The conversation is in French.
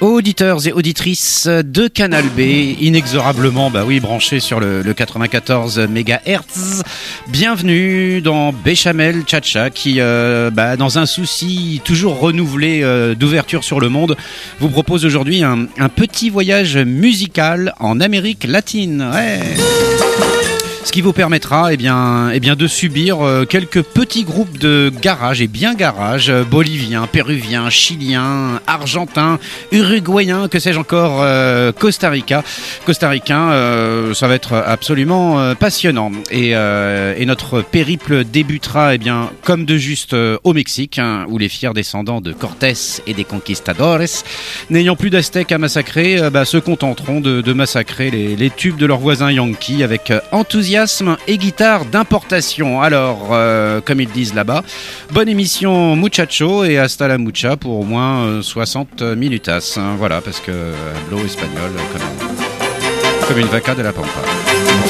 Auditeurs et auditrices de Canal B, inexorablement, branchés sur le 94 MHz. Bienvenue dans Béchamel Tcha-Tcha qui, dans un souci toujours renouvelé d'ouverture sur le monde, vous propose aujourd'hui un petit voyage musical en Amérique latine. Ouais. Ce qui vous permettra de subir quelques petits groupes de garage, et bien garage, boliviens, péruviens, chiliens, argentins, uruguayens, que sais-je encore, costaricains, ça va être absolument passionnant. Et notre périple débutera comme de juste au Mexique, où les fiers descendants de Cortés et des conquistadores, n'ayant plus d'Aztèques à massacrer, se contenteront de massacrer les tubes de leurs voisins yankees avec enthousiasme et guitare d'importation. Alors, comme ils disent là-bas, bonne émission muchacho et hasta la mucha pour au moins 60 minutas. Voilà, parce que hablo espagnol comme une vaca de la pampa.